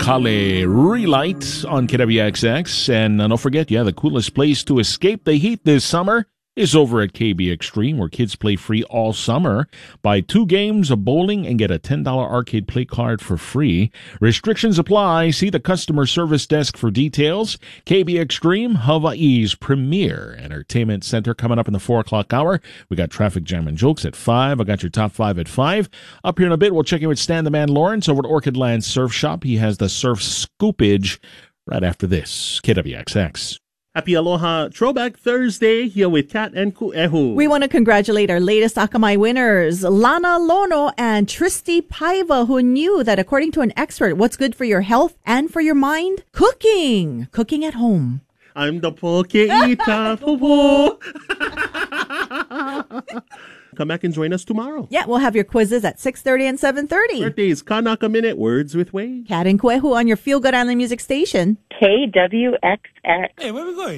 Kale Relight on KWXX. And don't forget, the coolest place to escape the heat this summer is over at KB Extreme, where kids play free all summer. Buy 2 games of bowling and get a $10 arcade play card for free. Restrictions apply. See the customer service desk for details. KB Extreme, Hawaii's premier entertainment center, coming up in the 4 o'clock hour. We got traffic jam and jokes at 5. I got your top 5 at 5. Up here in a bit, we'll check in with Stan the Man Lawrence over at Orchid Land Surf Shop. He has the surf scoopage right after this. KWXX. Happy Aloha Throwback Thursday here with Kat and Ku'ehu. We want to congratulate our latest Akamai winners, Lana Lono and Tristy Paiva, who knew that according to an expert, what's good for your health and for your mind? Cooking. Cooking at home. I'm the poke eater. Popo. Come back and join us tomorrow. Yeah, we'll have your quizzes at 6:30 and 7:30. Birthdays, Kanaka Minute, Words with Wade. Kat and Kuehu on your Feel Good Island Music Station. KWXX. Hey, where we going?